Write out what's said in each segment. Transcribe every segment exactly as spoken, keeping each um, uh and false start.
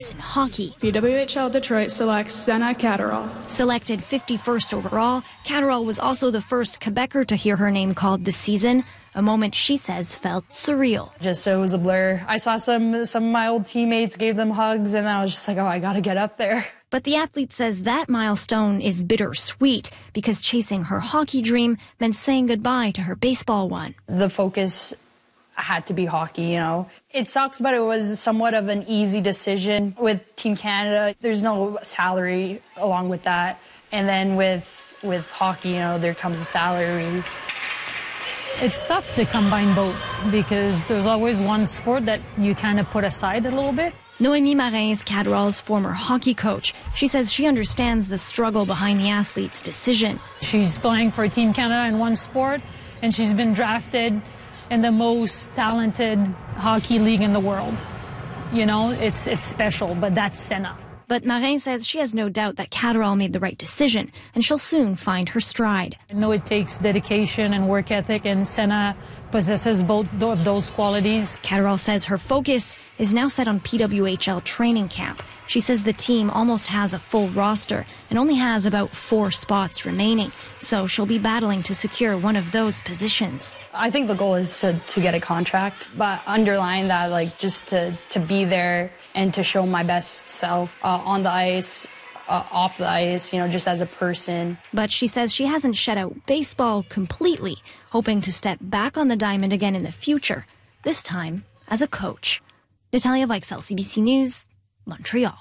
in hockey. P W H L Detroit selects Senna Catterall. Selected fifty-first overall, Catterall was also the first Quebecer to hear her name called this season, a moment she says felt surreal. Just so it was a blur. I saw some, some of my old teammates, gave them hugs, and I was just like, oh, I gotta get up there. But the athlete says that milestone is bittersweet because chasing her hockey dream meant saying goodbye to her baseball one. The focus had to be hockey, you know. It sucks, but it was somewhat of an easy decision. With Team Canada, there's no salary along with that. And then with, with hockey, you know, there comes a salary. It's tough to combine both because there's always one sport that you kind of put aside a little bit. Noémie Marin is Catterall's former hockey coach. She says she understands the struggle behind the athlete's decision. She's playing for Team Canada in one sport, and she's been drafted in the most talented hockey league in the world. You know, it's it's special, but that's Senna. But Marin says she has no doubt that Catterall made the right decision, and she'll soon find her stride. I know it takes dedication and work ethic, and Senna possesses both of those qualities. Catterall says her focus is now set on P W H L training camp. She says the team almost has a full roster and only has about four spots remaining, so she'll be battling to secure one of those positions. I think the goal is to, to get a contract, but underlying that, like, just to, to be there and to show my best self uh, on the ice, uh, off the ice, you know, just as a person. But she says she hasn't shut out baseball completely, hoping to step back on the diamond again in the future, this time as a coach. Natalia Weichsel, C B C News, Montreal.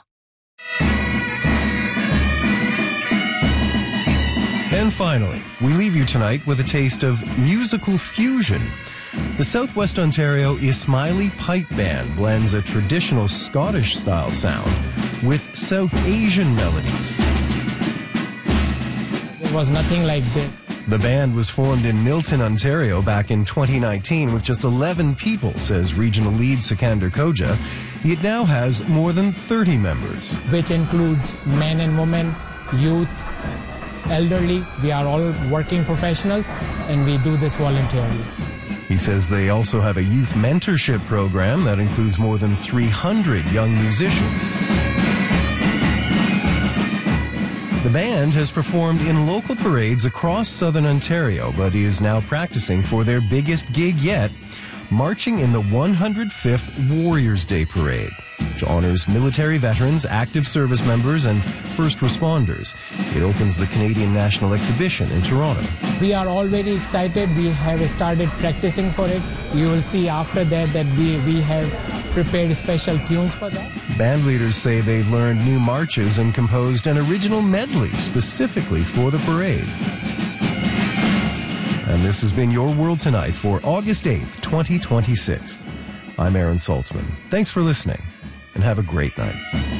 And finally, we leave you tonight with a taste of musical fusion. The Southwest Ontario Ismaili Pipe Band blends a traditional Scottish-style sound with South Asian melodies. There was nothing like this. The band was formed in Milton, Ontario back in twenty nineteen with just eleven people, says regional lead Sikander Koja. It now has more than thirty members. Which includes men and women, youth, elderly. We are all working professionals and we do this voluntarily. He says they also have a youth mentorship program that includes more than three hundred young musicians. The band has performed in local parades across southern Ontario, but is now practicing for their biggest gig yet, marching in the one hundred fifth Warriors Day Parade, which honors military veterans, active service members, and first responders. It opens the Canadian National Exhibition in Toronto. We are already excited. We have started practicing for it. You will see after that that we, we have prepared special tunes for that. Band leaders say they've learned new marches and composed an original medley specifically for the parade. And this has been Your World Tonight for August eighth, twenty twenty-six. I'm Aaron Saltzman. Thanks for listening, and have a great night.